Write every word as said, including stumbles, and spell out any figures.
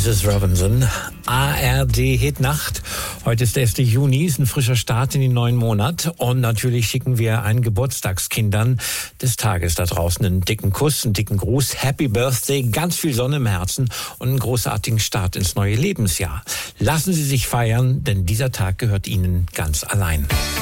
Missus Robinson, A R D Hitnacht. Heute ist der erste Juni, ist ein frischer Start in den neuen Monat. Und natürlich schicken wir allen Geburtstagskindern des Tages da draußen einen dicken Kuss, einen dicken Gruß. Happy Birthday, ganz viel Sonne im Herzen und einen großartigen Start ins neue Lebensjahr. Lassen Sie sich feiern, denn dieser Tag gehört Ihnen ganz allein.